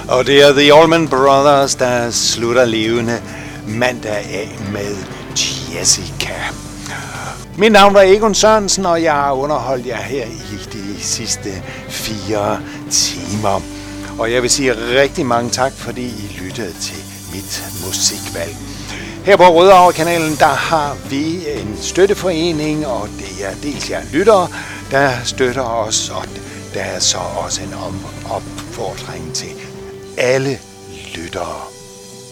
Og det er The Allman Brothers, der slutter levende mandag af med Jessica. Mit navn var Egon Sørensen, og jeg har underholdt jer her i de sidste 4 timer. Og jeg vil sige rigtig mange tak, fordi I lyttede til mit musikvalg. Her på Rødovre-kanalen, der har vi en støtteforening, og det er dels jer lyttere, der støtter os, og der er så også en opfordring til alle lyttere.